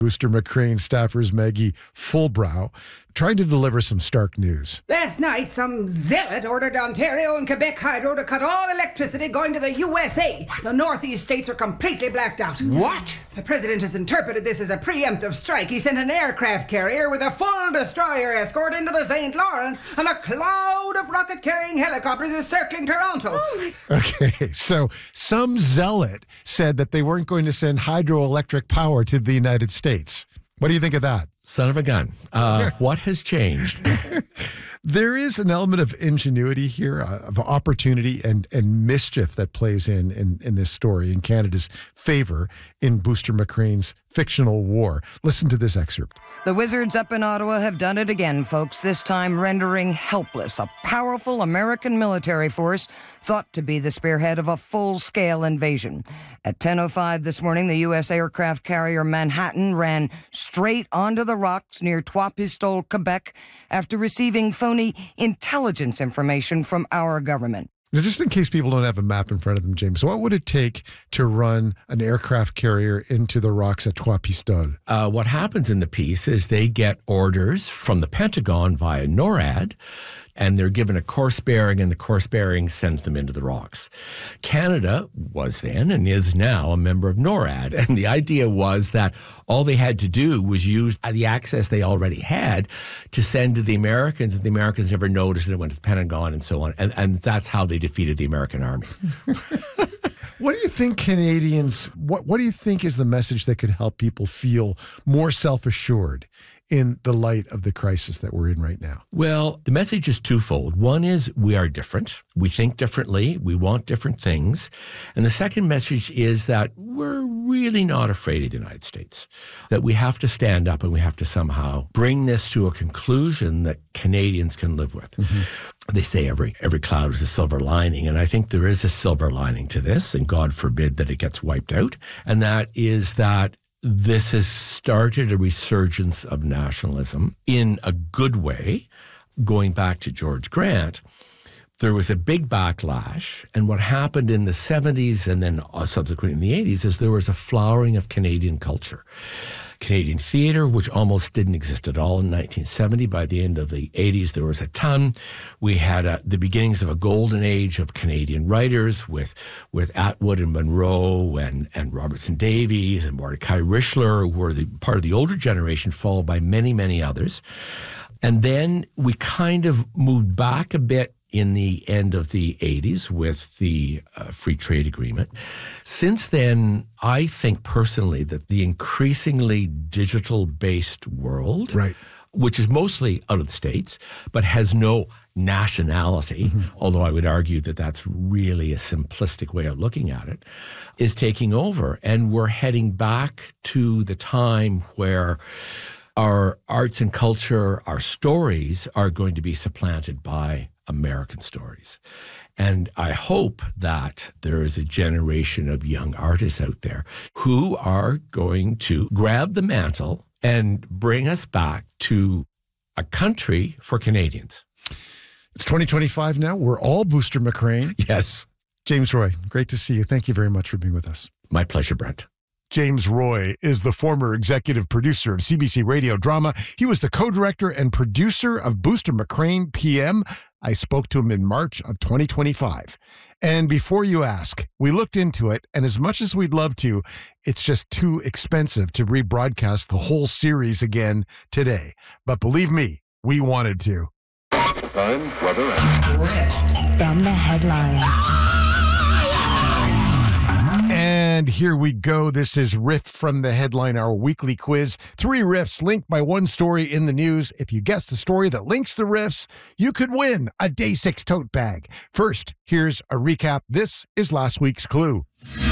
Booster McCrane staffers Maggie Fullbrow trying to deliver some stark news. Last night, some zealot ordered Ontario and Quebec Hydro to cut all electricity going to the USA. The Northeast states are completely blacked out. What? The president has interpreted this as a preemptive strike. He sent an aircraft carrier with a full destroyer escort into the St. Lawrence, and a cloud of rocket-carrying helicopters is circling Toronto. Okay, so some zealot said that they weren't going to send hydroelectric power to the United States. What do you think of that? Son of a gun. What has changed? There is an element of ingenuity here, of opportunity and mischief that plays in this story in Canada's favor in Booster McCrane's fictional war. Listen to this excerpt. The Wizards up in Ottawa have done it again, folks, this time rendering helpless a powerful American military force thought to be the spearhead of a full-scale invasion. At 10:05 this morning, the U.S. aircraft carrier Manhattan ran straight onto the rocks near Trois-Pistoles, Quebec, after receiving phony intelligence information from our government. Now, just in case people don't have a map in front of them, James, what would it take to run an aircraft carrier into the rocks at Trois-Pistoles? What happens in the piece is they get orders from the Pentagon via NORAD, and they're given a course bearing, and the course bearing sends them into the rocks. Canada was then and is now a member of NORAD, and the idea was that all they had to do was use the access they already had to send to the Americans, and the Americans never noticed, and it went to the Pentagon and so on, and that's how they defeated the American army. What do you think Canadians, what do you think is the message that could help people feel more self-assured in the light of the crisis that we're in right now? Well, the message is twofold. One is we are different. We think differently. We want different things. And the second message is that we're really not afraid of the United States, that we have to stand up and we have to somehow bring this to a conclusion that Canadians can live with. Mm-hmm. They say every cloud is a silver lining, and I think there is a silver lining to this, and God forbid that it gets wiped out. And that is that this has started a resurgence of nationalism in a good way. Going back to George Grant, there was a big backlash, and what happened in the 70s and then subsequently in the 80s is there was a flowering of Canadian culture. Canadian theatre, which almost didn't exist at all in 1970. By the end of the 80s, there was a ton. We had the beginnings of a golden age of Canadian writers with Atwood and Munro and Robertson Davies and Mordecai Richler, who were part of the older generation, followed by many, many others. And then we kind of moved back a bit in the end of the 80s with the free trade agreement. Since then, I think personally that the increasingly digital-based world, right, which is mostly out of the States, but has no nationality, although I would argue that that's really a simplistic way of looking at it, is taking over. And we're heading back to the time where our arts and culture, our stories are going to be supplanted by American stories. And I hope that there is a generation of young artists out there who are going to grab the mantle and bring us back to a country for Canadians. It's 2025 now. We're all Booster McCrane. Yes. James Roy, great to see you. Thank you very much for being with us. My pleasure, Brent. James Roy is the former executive producer of CBC Radio Drama. He was the co-director and producer of Booster McCrane PM. I spoke to him in March of 2025. And before you ask, we looked into it, and as much as we'd love to, it's just too expensive to rebroadcast the whole series again today. But believe me, we wanted to. Time, weather, and from the headlines. And here we go. This is Riff from the Headline, our weekly quiz. 3 riffs linked by one story in the news. If you guess the story that links the riffs, you could win a Day 6 tote bag. First, here's a recap. This is last week's clue.